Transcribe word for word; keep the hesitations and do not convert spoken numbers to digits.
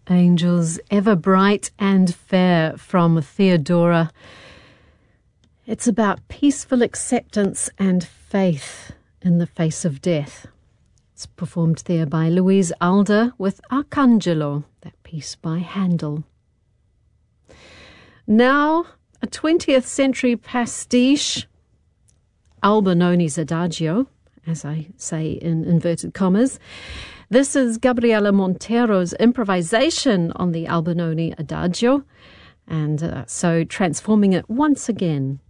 Angels Ever Bright and Fair from Theodora. It's about peaceful acceptance and faith in the face of death. It's performed there by Louise Alder with Arcangelo, that piece by Handel. Now, a twentieth century pastiche, Albinoni's Adagio, as I say in inverted commas. This is Gabriela Montero's improvisation on the Albinoni Adagio, and uh, so transforming it once again